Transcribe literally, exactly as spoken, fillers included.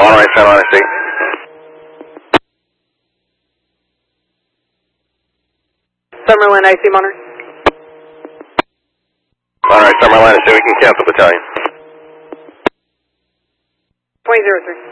right, Santa Ana State. Summerlin, I C monitor. All right, Summerlin, I say we can cancel battalion. twenty zero three.